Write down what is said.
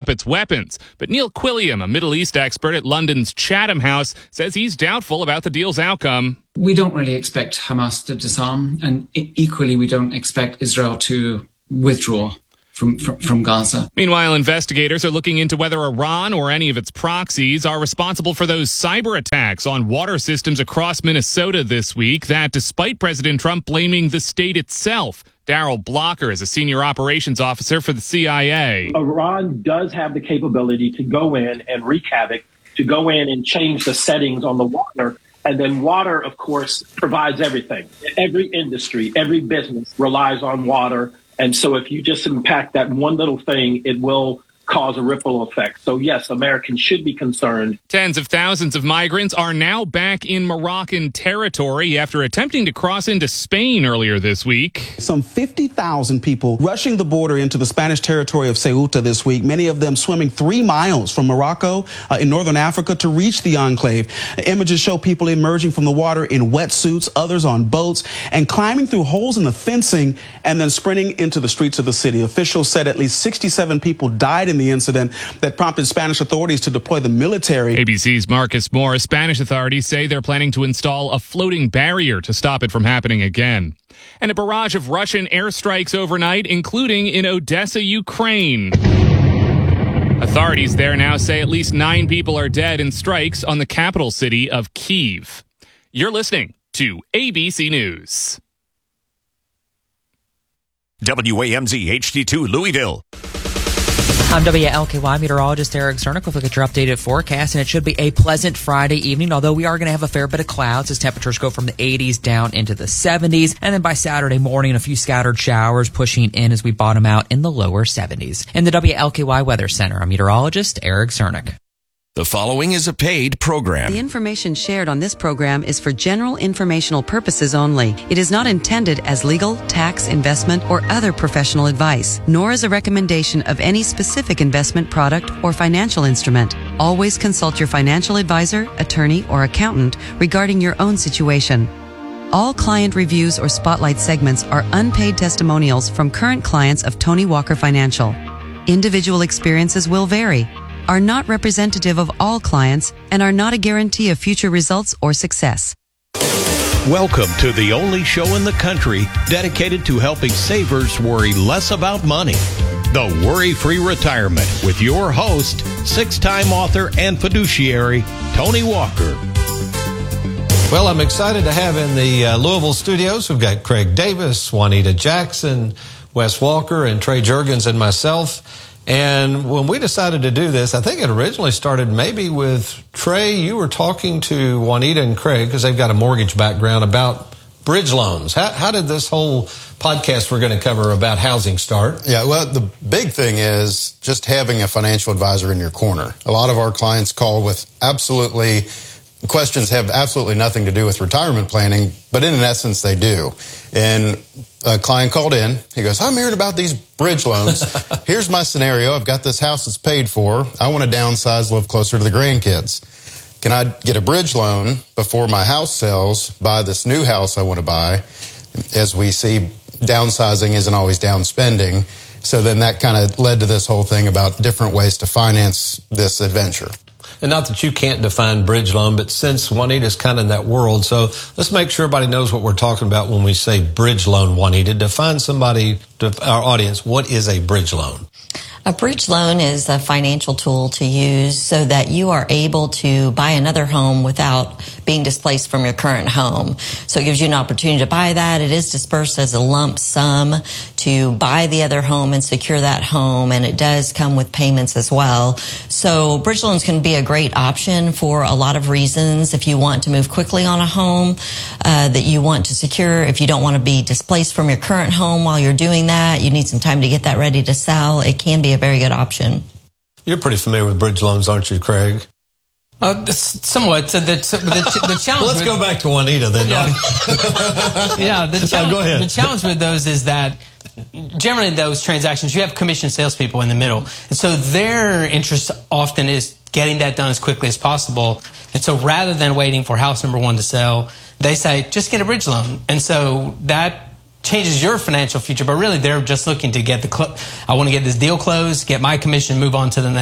its weapons. But Neil Quilliam, a Middle East expert at London's Chatham House, says he's doubtful about the deal's outcome. We don't really expect Hamas to disarm, and equally we don't expect Israel to withdraw from Gaza. Meanwhile, investigators are looking into whether Iran or any of its proxies are responsible for those cyber attacks on water systems across Minnesota this week, that despite President Trump blaming the state itself. Daryl Blocker is a senior operations officer for the CIA. Iran does have the capability to go in and wreak havoc, to go in and change the settings on the water. And then water, of course, provides everything. Every industry, every business relies on water. And so if you just impact that one little thing, it will cause a ripple effect. So yes, Americans should be concerned. Tens of thousands of migrants are now back in Moroccan territory after attempting to cross into Spain earlier this week. Some 50,000 people rushing the border into the Spanish territory of Ceuta this week, many of them swimming 3 miles from Morocco in northern Africa to reach the enclave. Images show people emerging from the water in wetsuits, others on boats, and climbing through holes in the fencing and then sprinting into the streets of the city. Officials said at least 67 people died in the incident that prompted Spanish authorities to deploy the military. ABC's Marcus Morris. Spanish authorities say they're planning to install a floating barrier to stop it from happening again. And a barrage of Russian airstrikes overnight, including in Odessa, Ukraine. Authorities there now say at least 9 people are dead in strikes on the capital city of Kyiv. You're listening to ABC News. WAMZ HD2 Louisville. I'm WLKY meteorologist Eric Zernick with a look at your updated forecast, and it should be a pleasant Friday evening, although we are going to have a fair bit of clouds as temperatures go from the 80s down into the 70s, and then by Saturday morning, a few scattered showers pushing in as we bottom out in the lower 70s. In the WLKY Weather Center, I'm meteorologist Eric Zernick. The following is a paid program. The information shared on this program is for general informational purposes only. It is not intended as legal, tax, investment, or other professional advice, nor as a recommendation of any specific investment product or financial instrument. Always consult your financial advisor, attorney, or accountant regarding your own situation. All client reviews or spotlight segments are unpaid testimonials from current clients of Tony Walker Financial. Individual experiences will vary, are not representative of all clients, and are not a guarantee of future results or success. Welcome to the only show in the country dedicated to helping savers worry less about money. The Worry-Free Retirement with your host, 6-time author and fiduciary, Tony Walker. Well, I'm excited to have in the Louisville studios, we've got Craig Davis, Juanita Jackson, Wes Walker, and Trey Juergens and myself. And when we decided to do this, I think it originally started maybe with Trey. You were talking to Juanita and Craig because they've got a mortgage background about bridge loans. How did this whole podcast we're going to cover about housing start? Yeah, well, the big thing is just having a financial advisor in your corner. A lot of our clients call with questions have absolutely nothing to do with retirement planning, but in essence they do. And a client called in. He goes, I'm hearing about these bridge loans. Here's my scenario. I've got this house that's paid for. I want to downsize, live closer to the grandkids. Can I get a bridge loan before my house sells, buy this new house I want to buy? As we see, downsizing isn't always down spending. So then that kind of led to this whole thing about different ways to finance this adventure. And not that you can't define bridge loan, but since Juanita's kind of in that world, so let's make sure everybody knows what we're talking about when we say bridge loan, Juanita. Define somebody, to our audience, what is a bridge loan? A bridge loan is a financial tool to use so that you are able to buy another home without being displaced from your current home. So it gives you an opportunity to buy that. It is dispersed as a lump sum to buy the other home and secure that home, and it does come with payments as well. So bridge loans can be a great option for a lot of reasons. If you want to move quickly on a home that you want to secure, if you don't want to be displaced from your current home while you're doing that, you need some time to get that ready to sell, it can be a very good option. You're pretty familiar with bridge loans, aren't you, Craig? Somewhat. So the challenge. Let's go back to Juanita then. Yeah. Go ahead. The challenge with those is that generally in those transactions you have commissioned salespeople in the middle, and so their interest often is getting that done as quickly as possible. And so rather than waiting for house number 1 to sell, they say just get a bridge loan, and so that changes your financial future. But really, they're just looking to get I want to get this deal closed, get my commission, move on to the next.